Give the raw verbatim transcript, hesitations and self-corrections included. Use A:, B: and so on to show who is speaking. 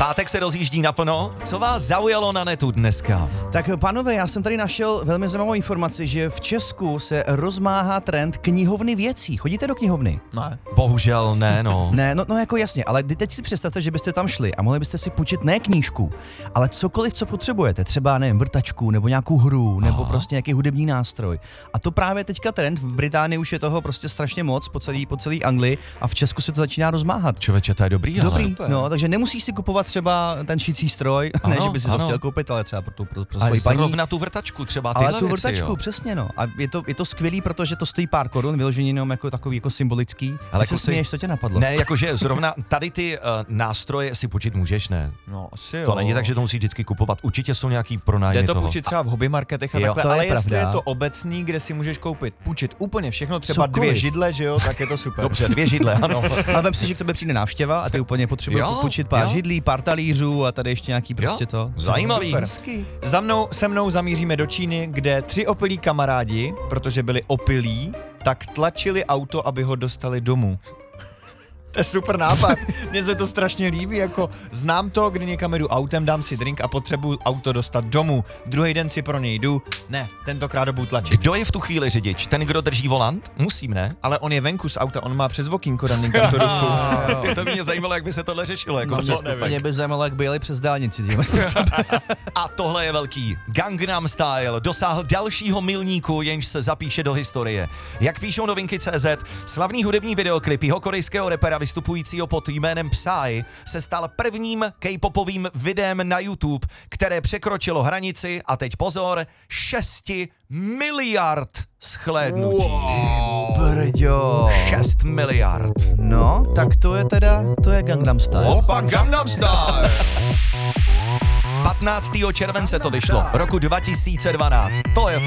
A: Pátek se rozjíždí naplno. Co vás zaujalo na netu dneska?
B: Tak pánové, já jsem tady našel velmi zajímavou informaci, že v Česku se rozmáhá trend knihovny věcí. Chodíte do knihovny?
A: Ne. Bohužel ne, no.
B: Ne, no, no jako jasně, ale teď si představte, že byste tam šli a mohli byste si půjčit ne knížku, ale cokoliv, co potřebujete, třeba nevím, vrtačku, nebo nějakou hru, nebo
A: Aha.
B: prostě nějaký hudební nástroj. A to právě teďka trend, v Británii už je toho prostě strašně moc po celý, po celý Anglii a v Česku se to začíná rozmáhat.
A: Člověče, to je dobrý, ale.
B: Dobrý,
C: super.
B: no, takže nemusíš si kupovat třeba ten šicí stroj,
A: Ano,
B: ne, že bys si to
A: ano.
B: chtěl koupit, ale třeba pro, tu, pro, pro
A: Ale
B: svoji paní.
A: zrovna tu vrtačku třeba tyhle
B: Ale tu
A: věci,
B: vrtačku,
A: jo.
B: přesně no. A je to, je to skvělý, protože to stojí pár korun, vyloženě jenom jako takový jako symbolický.
A: Ale
B: Ty se
A: kluci-
B: směješ, co tě napadlo?
A: Ne, jakože zrovna tady ty uh, nástroje si půjčit můžeš, ne?
C: No, asi jo.
A: To není tak, že to musíš vždycky kupovat. Určitě jsou nějaký pronájmy
C: Jde to
A: toho.
C: půjčit třeba v hobby marketech a
A: Jo,
C: takhle,
B: to je
C: ale jestli
B: pravda.
C: je to obecný, kde si můžeš koupit, půjčit úplně všechno, třeba
B: Cokoliv.
C: dvě židle, že jo, tak je to super.
A: Dobře, dvě židle, ano.
B: Ale vem si, že k tobě přijde návštěva a ty úplně potřebuješ
A: Jo,
B: půjčit pár
A: jo.
B: židlí, pár talířů a tady ještě nějaký prostě to.
A: Zajímavý.
C: Super. Za mnou, se mnou zamíříme do Číny, kde tři opilí kamarádi, protože byli opilí, tak tlačili auto, aby ho dostali domů. To je super nápad. Mně se to strašně líbí, jako znám to, kdy někam jdu autem, dám si drink a potřebuju auto dostat domů. Druhý den si pro něj jdu. Ne, tentokrát ho budu tlačit.
A: Kdo je v tu chvíli řidič? Ten, kdo drží volant? Musím, ne?
C: Ale on je venku z auta, on má přes okýnko daný kam to ruku.
A: Ty to by mě zajímalo, jak by se tohle řešilo, jako
B: No,
A: přestupek.
B: mě by zajímalo, jak by jeli přes dálnici.
A: A tohle je velký. Gangnam Style dosáhl dalšího milníku, jenž se zapíše do historie. Jak píšou novinky tečka cé zet, slavný hudební videoklip jihokorejského rapera vystupujícího pod jménem Psy se stal prvním K-popovým videem na YouTube, které překročilo hranici, a teď pozor, šesti miliard shlédnutí.
B: Brďo.
A: šest miliard.
B: No, tak to je teda, to je Gangnam Style.
A: Opa, Gangnam Style! patnáctého července to vyšlo, roku dva tisíce dvanáct. To je